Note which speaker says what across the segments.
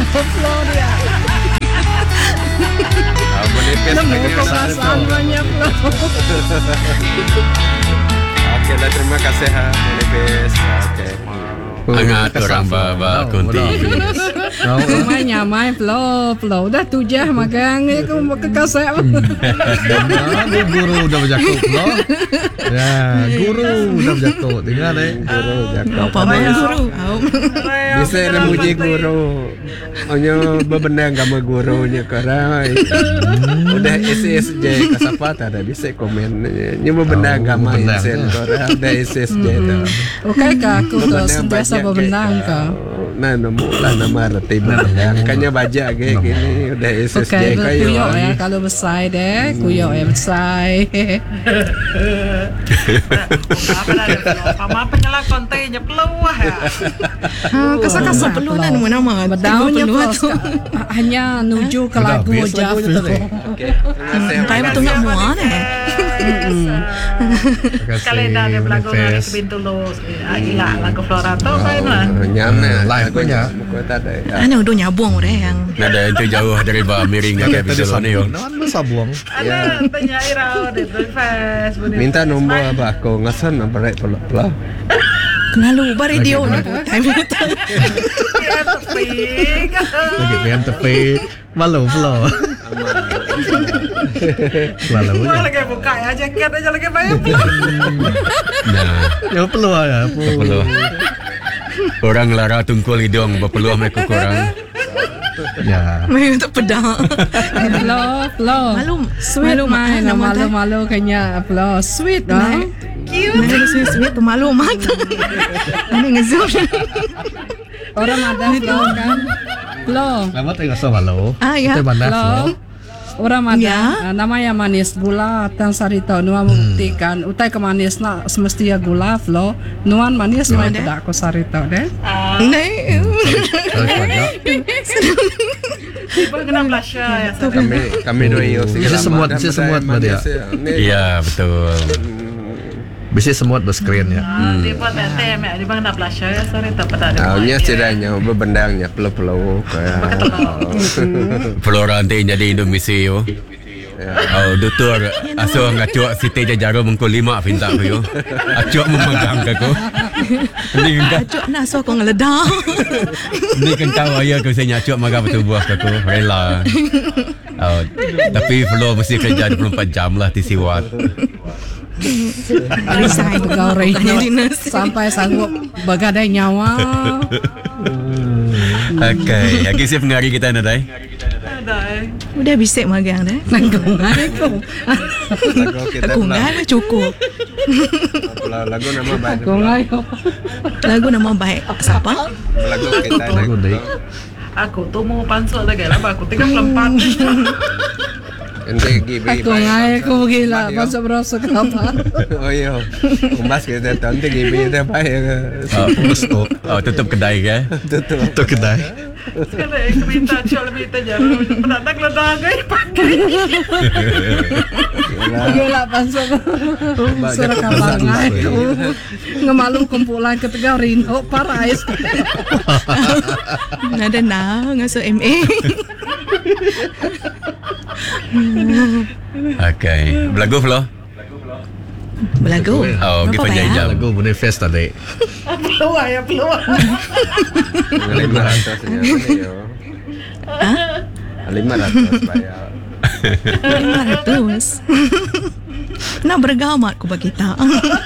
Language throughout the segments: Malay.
Speaker 1: Flow dia. Nemu perasaan banyak Flow.
Speaker 2: Oke lah, terima kasih Manifest. Oke.
Speaker 3: Hangat orang baba kunti.
Speaker 1: Namanya main Flow dah tujah magang aku mau kekasih.
Speaker 4: Guru udah berjakut Flow. Ya, guru udah berjakut. Dengar
Speaker 2: Guru jaga.
Speaker 5: Apa banyak guru?
Speaker 2: Bisa memuji guru. Hanya bebenang sama gurunya karena udah SSJ kasapa tak ada bisa komen. Nyoba bebenang sama insen karena ada SSJ tu.
Speaker 1: Oke kak, aku tuh biasa bebenang kak.
Speaker 2: Nah, nama reti bebenang. Kanya baca kayak gini udah SSJ kayu.
Speaker 1: Kuyok ya kalau besar deh, kuyok ya besar.
Speaker 6: Apa penyala kontenya peluah ya.
Speaker 5: Kasa-kasa peluh lah nama-nama.
Speaker 1: Daunnya hanya nuju ke lagu Jaf.
Speaker 5: Tayo betul nak muat
Speaker 6: Kalenda dia berlagu hari kebintu lo gila lagu Flora tu kan lah.
Speaker 2: Nyamnya
Speaker 4: live punya.
Speaker 5: Ano do nyabung deh yang.
Speaker 3: Nada itu jauh dari miring ke episode ni yo.
Speaker 4: Mana sabuang?
Speaker 6: Ada tanya Ira di Fest.
Speaker 2: Minta nombor apa aku ngasan nombor pelak.
Speaker 5: Kenalu ba radio ni po. Time itu.
Speaker 6: Ya tapi.
Speaker 4: Lagi pengen tepi. Malu Flow. Malu.
Speaker 6: Gua lagi buka ya jaket aja lagi bayar.
Speaker 3: Nah,
Speaker 4: Ya perlu ya.
Speaker 3: perlu. Orang lara tungkul hidung berpeluang mereka kurang.
Speaker 4: Ya.
Speaker 5: Main untuk pedang.
Speaker 1: Flow.
Speaker 5: Malu.
Speaker 1: Sweet main malu kayaknya Flow. Sweet dah.
Speaker 5: Malu sweet malu mata. Ini ngezoom.
Speaker 1: Orang ada Flow kan. Flow.
Speaker 4: Lama tengah sama lo.
Speaker 5: Ya.
Speaker 4: Kita mana Flow?
Speaker 1: Flow. Orang ada
Speaker 5: Ya.
Speaker 1: namanya manis gula tan sarita nuan membuktikan utai ke manis nak semestinya gula Flow nuan manis main tidak aku sarita deh.
Speaker 5: Nei.
Speaker 6: Tiba kena blusher ya.
Speaker 2: Kami dua yo
Speaker 4: Bisa semut dia.
Speaker 3: Iya, betul.
Speaker 4: Bisa semut berskrin ya.
Speaker 6: Tiba tete me di bang nak blusher ya sorry tak pada ada.
Speaker 2: Awalnya setidaknya bebenangnya pelau-pelau kayak.
Speaker 3: Flora nanti jadi Indonesia yo. Oh, doktor asuh ngacuak Siti Jajarum mengko 5 pinta aku yo. Acuak memegang aku. Ini kan
Speaker 5: Acuk nak so aku ngeledak.
Speaker 3: Ini kan kau ayah kau saya nyacuk maga betul buah aku rela. Oh, tapi Flo mesti kerja 24 jam lah di siwat.
Speaker 1: Resign pegawai
Speaker 5: Jadi nurse.
Speaker 1: sampai sanggup begadai nyawa.
Speaker 3: Okay, lagi siap ngari kita nadai.
Speaker 5: Udah bisik magang dah.
Speaker 1: Nanggungan aku.
Speaker 2: Lagu kita
Speaker 5: Aku ngan cukup.
Speaker 2: lagu nama baik.
Speaker 1: Nanggungan aku.
Speaker 5: Lagu nama baik. Siapa?
Speaker 2: Lagu kita
Speaker 4: Lagu deh.
Speaker 6: Aku tuh mau pansel lagi lah aku 34.
Speaker 2: Nanti gibi.
Speaker 1: Aku ngai aku gila masuk berasa kenapa?
Speaker 2: Oh iya. Umbas kita nanti gibi kita baik.
Speaker 3: Oh, tutup kedai ke?
Speaker 4: Tutup kedai.
Speaker 6: Kalau yang minta jual minta jarum pendatang ledak gay pakai.
Speaker 1: Gila masuk. Surat kabar ngai aku ngemalu kumpulan ketiga Rino Parais.
Speaker 5: Nada na ngaso MA.
Speaker 3: Okay, belagu Flo.
Speaker 5: Belagu.
Speaker 3: Oh,
Speaker 5: Berapa
Speaker 3: kita
Speaker 5: bayar?
Speaker 3: jam.
Speaker 4: Lagu manifest tadi.
Speaker 6: Peluang ya peluang.
Speaker 2: 500 nya yo. 500 bayar.
Speaker 5: 500. Nak bergamat ku bagi kita.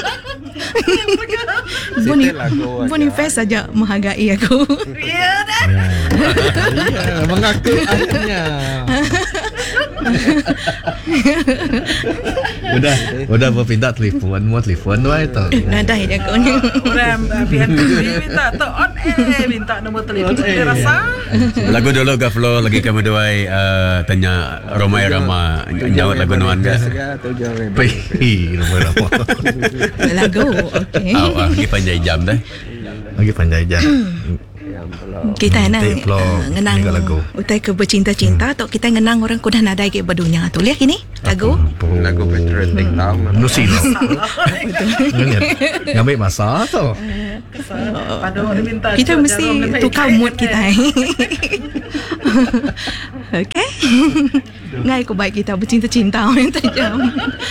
Speaker 5: Boniface saja menghargai aku.
Speaker 6: Iya dah.
Speaker 4: Ya, mengaku akhirnya. Udah berpindah telepon, mau telepon tu itu.
Speaker 5: Nadai dia kau ni.
Speaker 6: Orang biar minta tu on air minta nombor telefon dia rasa.
Speaker 3: Lagu dulu ke Flo lagi kami doai tanya Romai Rama nyawat lagu nuan ke?
Speaker 4: Pergi lama-lama.
Speaker 5: Lagu. Okey.
Speaker 3: Lagi panjang jam dah.
Speaker 4: Lagi panjang jam.
Speaker 5: Kita nang
Speaker 4: Tik pula
Speaker 5: ngenang
Speaker 4: ni lagu.
Speaker 5: utai ke bercinta-cinta tok kita ngenang orang kuda nadai ke badunya tu lihat ini lagu.
Speaker 2: Lagu patriotik tau.
Speaker 4: Nusino. Ngeliat. Ngambil masa tu.
Speaker 6: Pada orang minta
Speaker 5: Kita
Speaker 6: Cuk
Speaker 5: mesti
Speaker 6: Jarum ni
Speaker 5: tukar
Speaker 6: baik-baik
Speaker 5: mood
Speaker 6: kan,
Speaker 5: kita. Okey. Ngai ko baik kita bercinta-cinta orang tajam.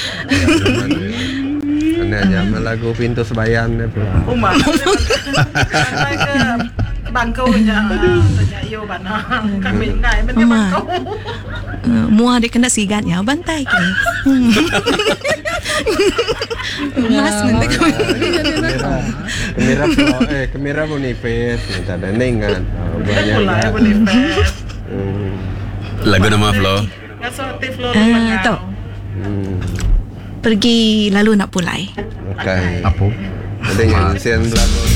Speaker 2: Ini zaman lagu Pintu Sebayan ni pula.
Speaker 6: Umar. Sampai ke bangkaunya. Tanya yo bana. Kami ngai men dia
Speaker 5: Umar.
Speaker 6: bangkau.
Speaker 5: Muah dia kena sigatnya bantai ke. Mas nanti ko.
Speaker 2: Kamera Boniface minta ada nengan. Banyak.
Speaker 6: Pula ya boleh fest.
Speaker 3: Lagu nama Flo.
Speaker 6: Ngaso aktif lo.
Speaker 5: Tok. Pergi lalu nak pulai.
Speaker 2: Okay.
Speaker 4: Apa?
Speaker 2: Ada yang sen lagu